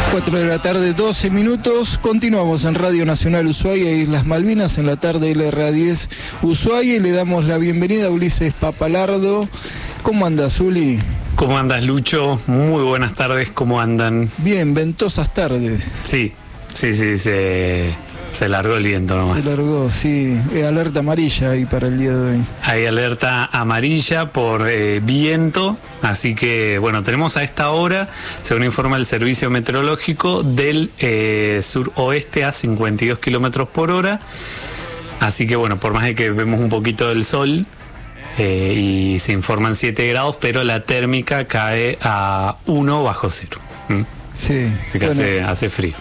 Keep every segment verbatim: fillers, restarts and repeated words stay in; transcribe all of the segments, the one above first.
cuatro de la tarde, doce minutos. Continuamos en Radio Nacional Ushuaia y Islas Malvinas, en la tarde L R A diez Ushuaia, y le damos la bienvenida a Ulises Papalardo. ¿Cómo andas, Uli? ¿Cómo andas, Lucho? Muy buenas tardes, ¿cómo andan? Bien, ventosas tardes. Sí, sí, sí, se, se largó el viento nomás. Se largó, sí. Eh, alerta amarilla ahí para el día de hoy. Hay alerta amarilla por eh, viento, así que, bueno, tenemos a esta hora, según informa el Servicio Meteorológico, del eh, suroeste a cincuenta y dos kilómetros por hora. Así que, bueno, por más de que vemos un poquito del sol, Eh, y se informan siete grados, pero la térmica cae a uno bajo cero. ¿Mm? Sí. Así que bueno, hace, hace frío.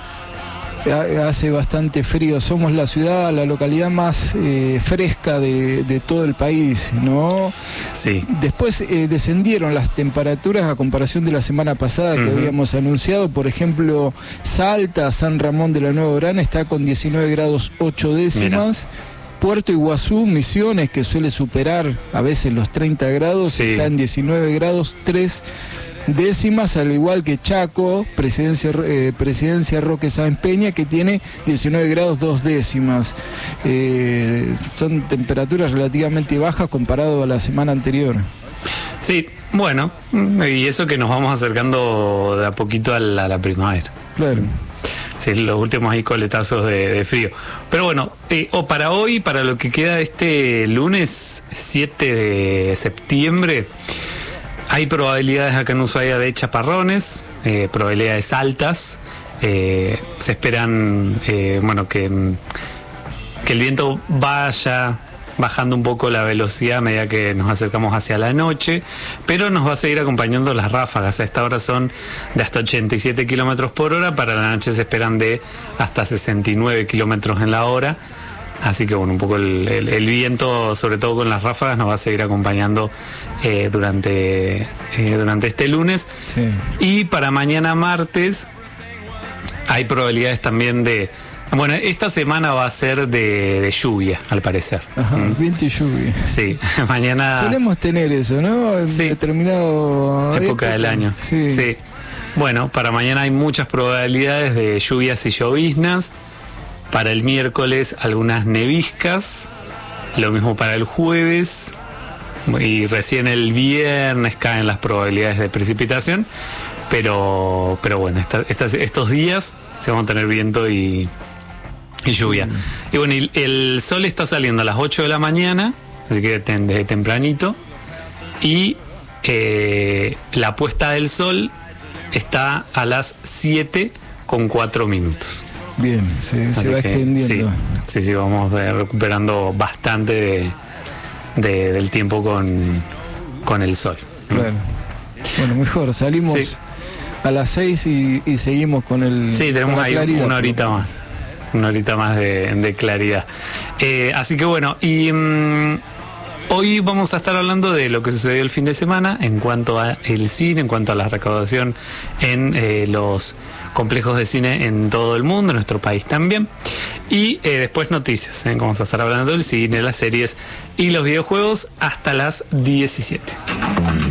Hace bastante frío. Somos la ciudad, la localidad más eh, fresca de, de todo el país, ¿no? Sí. Después eh, descendieron las temperaturas a comparación de la semana pasada que uh-huh. habíamos anunciado. Por ejemplo, Salta, San Ramón de la Nueva Orana está con diecinueve grados ocho décimas. Mira. Puerto Iguazú, Misiones, que suele superar a veces los treinta grados, sí. está en diecinueve grados tres décimas, al igual que Chaco, Presidencia, eh, Presidencia Roque Sáenz Peña, que tiene diecinueve grados dos décimas. Eh, son temperaturas relativamente bajas comparado a la semana anterior. Sí, bueno, y eso que nos vamos acercando de a poquito a la, a la primavera. Claro. Sí, los últimos ahí coletazos de, de frío. Pero bueno, eh, o para hoy, para lo que queda de este lunes siete de septiembre, hay probabilidades acá en Ushuaia de chaparrones, eh, probabilidades altas. Eh, se esperan, eh, bueno, que, que el viento vaya bajando un poco la velocidad a medida que nos acercamos hacia la noche, pero nos va a seguir acompañando las ráfagas. A esta hora son de hasta ochenta y siete kilómetros por hora, para la noche se esperan de hasta sesenta y nueve kilómetros en la hora, así que bueno, un poco el, el, el viento, sobre todo con las ráfagas, nos va a seguir acompañando eh, durante, eh, durante este lunes. Sí. Y para mañana martes hay probabilidades también de... Bueno, esta semana va a ser de, de lluvia, al parecer. Ajá, ¿Mm? Viento y lluvia. Sí, mañana... Solemos tener eso, ¿no? En sí. determinado época, época del año. Sí. sí. Bueno, para mañana hay muchas probabilidades de lluvias y lloviznas. Para el miércoles algunas neviscas. Lo mismo para el jueves. Y recién el viernes caen las probabilidades de precipitación. Pero, pero bueno, esta, estas, estos días se van a tener viento y... y lluvia. Mm. Y bueno, el, el sol está saliendo a las ocho de la mañana, así que desde tempranito, y eh, la puesta del sol está a las siete con cuatro minutos. Bien, se, se va que, extendiendo. Sí, sí, sí, vamos recuperando bastante de, de, del tiempo con, con el sol. Claro. Bueno, mejor, salimos sí. a las seis y, y seguimos con el... Sí, tenemos ahí claridad, una horita más. Una horita más de, de claridad. Eh, así que bueno, y um, hoy vamos a estar hablando de lo que sucedió el fin de semana en cuanto a el cine, en cuanto a la recaudación en eh, los complejos de cine en todo el mundo, en nuestro país también. Y eh, después noticias, ¿eh? Vamos a estar hablando del cine, las series y los videojuegos hasta las diecisiete.